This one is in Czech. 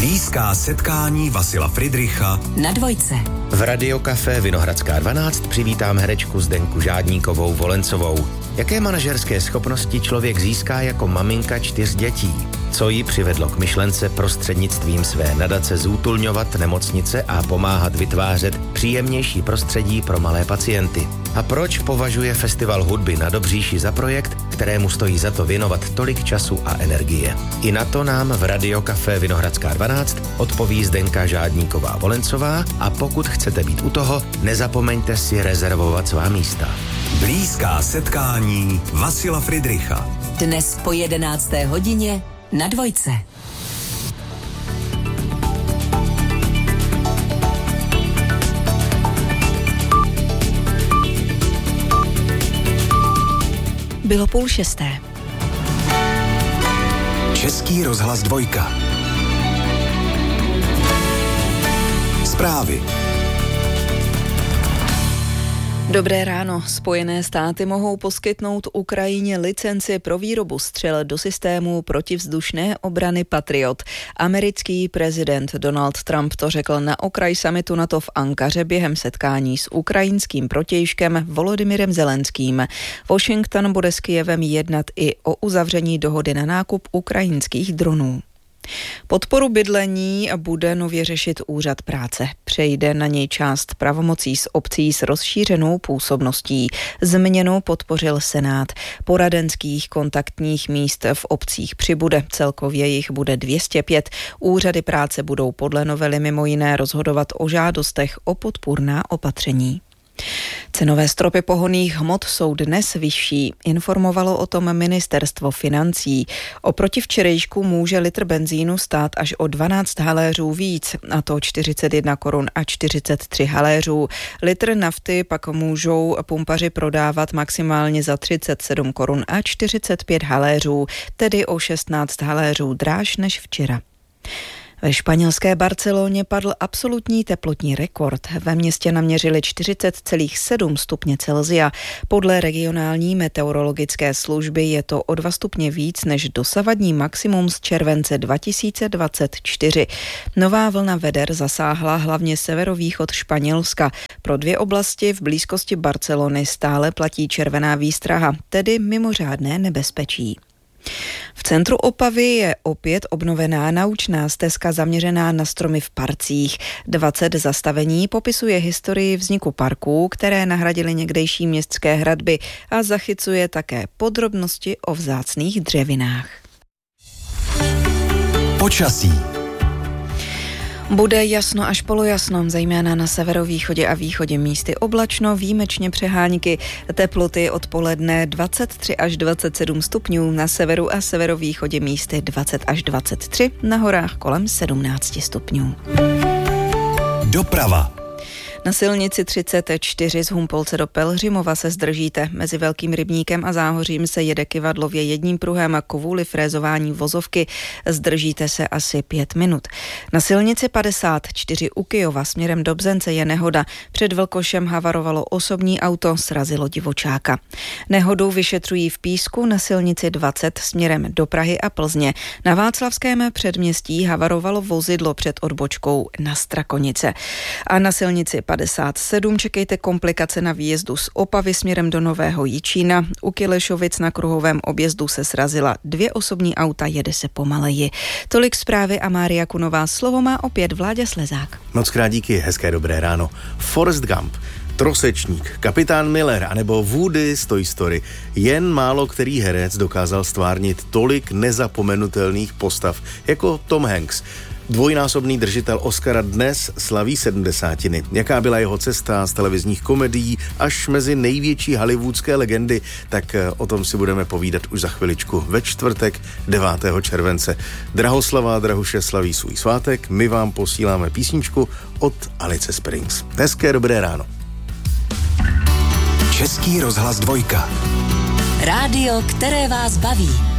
Blízká setkání Vasila Fridricha na Dvojce. V Radiokafé Vinohradská 12 přivítám herečku Zdenku Žádníkovou Volencovou. Jaké manažerské schopnosti člověk získá jako maminka 4 dětí? Co ji přivedlo k myšlence prostřednictvím své nadace zútulňovat nemocnice a pomáhat vytvářet příjemnější prostředí pro malé pacienty? A proč považuje Festival hudby na Dobříši za projekt, kterému stojí za to věnovat tolik času a energie? I na to nám v Radiokafé Vinohradská 12 odpoví Zdenka Žádníková Volencová a pokud chcete být u toho, nezapomeňte si rezervovat svá místa. Blízká setkání Vasila Fridricha. Dnes po 11. hodině na Dvojce. Bylo 5:30. Český rozhlas 2. Zprávy. Dobré ráno. Spojené státy mohou poskytnout Ukrajině licenci pro výrobu střel do systému protivzdušné obrany Patriot. Americký prezident Donald Trump to řekl na okraj summitu NATO v Ankaře během setkání s ukrajinským protějškem Volodymyrem Zelenským. Washington bude s Kyjevem jednat i o uzavření dohody na nákup ukrajinských dronů. Podporu bydlení bude nově řešit Úřad práce. Přejde na něj část pravomocí z obcí s rozšířenou působností. Změnu podpořil Senát. Poradenských kontaktních míst v obcích přibude. Celkově jich bude 205. Úřady práce budou podle novely mimo jiné rozhodovat o žádostech o podpůrná opatření. Cenové stropy pohonných hmot jsou dnes vyšší, informovalo o tom ministerstvo financí. Oproti včerejšku může litr benzínu stát až o 12 haléřů víc, a to 41 korun a 43 haléřů. Litr nafty pak můžou pumpaři prodávat maximálně za 37 korun a 45 haléřů, tedy o 16 haléřů dráž než včera. Ve španělské Barceloně padl absolutní teplotní rekord. Ve městě naměřili 40,7 stupně Celsia. Podle regionální meteorologické služby je to o 2 stupně víc než dosavadní maximum z července 2024. Nová vlna veder zasáhla hlavně severovýchod Španělska. Pro 2 oblasti v blízkosti Barcelony stále platí červená výstraha, tedy mimořádné nebezpečí. V centru Opavy je opět obnovená naučná stezka zaměřená na stromy v parcích. 20 zastavení popisuje historii vzniku parků, které nahradily někdejší městské hradby a zachycuje také podrobnosti o vzácných dřevinách. Počasí. Bude jasno až polojasno, zejména na severovýchodě a východě místy oblačno, výjimečně přehánky. Teploty odpoledne 23 až 27 stupňů, na severu a severovýchodě místy 20 až 23, na horách kolem 17 stupňů. Doprava. Na silnici 34 z Humpolce do Pelhřimova se zdržíte. Mezi Velkým Rybníkem a Záhořím se jede kyvadlově jedním pruhem a kvůli frézování vozovky zdržíte se asi 5 minut. Na silnici 54 u Kyjova směrem do Bzence je nehoda. Před Vlkošem havarovalo osobní auto, srazilo divočáka. Nehodu vyšetřují v Písku na silnici 20 směrem do Prahy a Plzně. Na Václavském předměstí havarovalo vozidlo před odbočkou na Strakonice. A na silnici 57 čekejte komplikace na výjezdu z Opavy směrem do Nového Jičína. U Kilešovic na kruhovém objezdu se srazila 2 osobní auta, jede se pomaleji. Tolik zprávy a Mária Kunová. Slovo má opět Vláďa Slezák. Moc krát díky, hezké dobré ráno. Forrest Gump, Trosečník, Kapitán Miller anebo Woody z Toy Story. Jen málo který herec dokázal stvárnit tolik nezapomenutelných postav jako Tom Hanks. Dvojnásobný držitel Oscara dnes slaví 70. Jaká byla jeho cesta z televizních komedií až mezi největší hollywoodské legendy, tak o tom si budeme povídat už za chviličku ve čtvrtek 9. července. Drahoslava a Drahuše slaví svůj svátek, my vám posíláme písničku od Alice Springs. Hezké dobré ráno. Český rozhlas 2. Rádio, které vás baví.